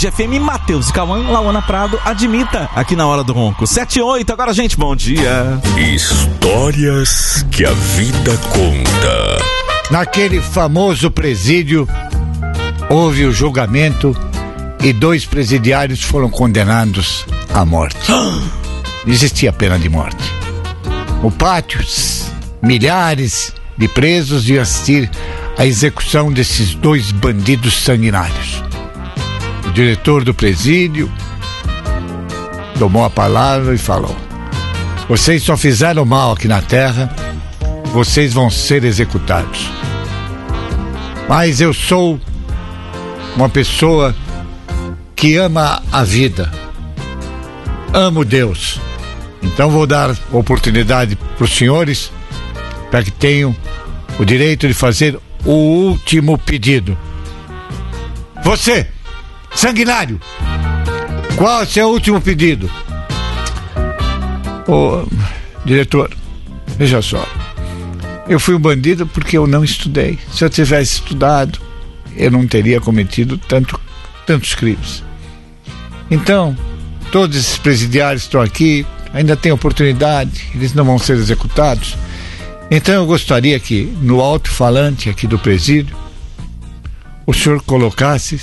Band FM, Matheus e Cauã, Lauana Prado, admita aqui na Hora do Ronco. 7h08, agora, gente, bom dia. Histórias que a vida conta. Naquele famoso presídio, houve o julgamento e 2 presidiários foram condenados à morte. Existia a pena de morte. No pátio, milhares de presos iam assistir à execução desses 2 bandidos sanguinários. O diretor do presídio tomou a palavra e falou: vocês só fizeram mal aqui na terra, vocês vão ser executados. Mas eu sou uma pessoa que ama a vida, amo Deus, então vou dar oportunidade para os senhores para que tenham o direito de fazer o último pedido. Você, sanguinário, qual é o seu último pedido? Ô, diretor, veja só, eu fui um bandido porque eu não estudei. Se eu tivesse estudado, eu não teria cometido tantos crimes. Então, todos esses presidiários estão aqui, ainda têm oportunidade, eles não vão ser executados. Então eu gostaria que no alto-falante aqui do presídio o senhor colocasse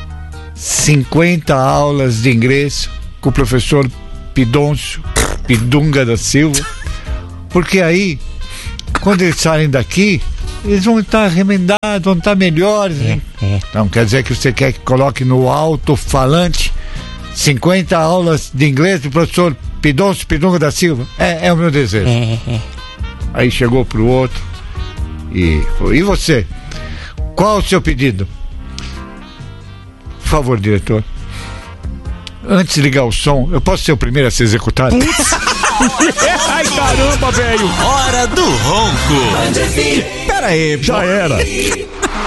50 aulas de inglês com o professor Pidoncio Pidunga da Silva, porque aí, quando eles saírem daqui, eles vão estar remendados, vão estar melhores. Então quer dizer que você quer que coloque no alto-falante 50 aulas de inglês do professor Pidoncio Pidunga da Silva? É o meu desejo. Aí chegou pro outro e falou: e você? Qual o seu pedido? Por favor, diretor, antes de ligar o som, eu posso ser o primeiro a ser executado? Ai, caramba, velho. Hora do Ronco. Pera aí, já era.